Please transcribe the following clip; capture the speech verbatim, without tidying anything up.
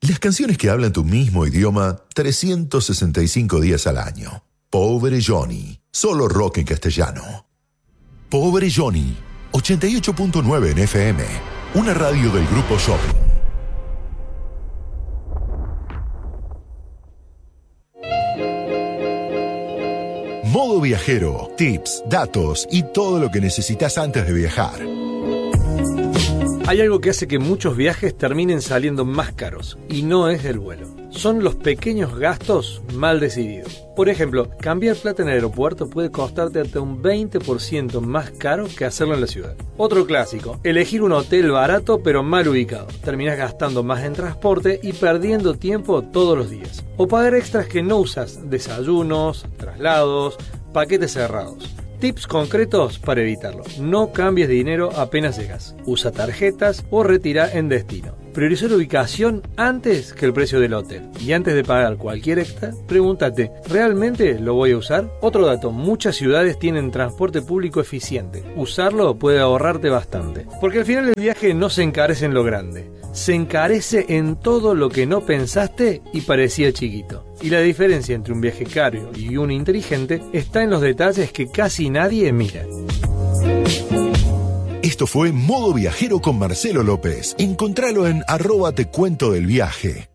Las canciones que hablan tu mismo idioma trescientos sesenta y cinco días al año. Pobre Johnny, solo rock en castellano. Pobre Johnny, ochenta y ocho punto nueve en F M, una radio del Grupo Shopping. Modo Viajero, tips, datos y todo lo que necesitas antes de viajar. Hay algo que hace que muchos viajes terminen saliendo más caros, y no es el vuelo. Son los pequeños gastos mal decididos. Por ejemplo, cambiar plata en el aeropuerto puede costarte hasta un veinte por ciento más caro que hacerlo en la ciudad. Otro clásico, elegir un hotel barato pero mal ubicado. Terminás gastando más en transporte y perdiendo tiempo todos los días. O pagar extras que no usas, desayunos, traslados, paquetes cerrados. Tips concretos para evitarlo. No cambies de dinero apenas llegas. Usa tarjetas o retira en destino. Prioriza la ubicación antes que el precio del hotel. Y antes de pagar cualquier extra, pregúntate, ¿realmente lo voy a usar? Otro dato, muchas ciudades tienen transporte público eficiente. Usarlo puede ahorrarte bastante. Porque al final el viaje no se encarece en lo grande. Se encarece en todo lo que no pensaste y parecía chiquito. Y la diferencia entre un viaje caro y uno inteligente está en los detalles que casi nadie mira. Esto fue Modo Viajero con Marcelo López. Encontralo en arroba te cuento del viaje.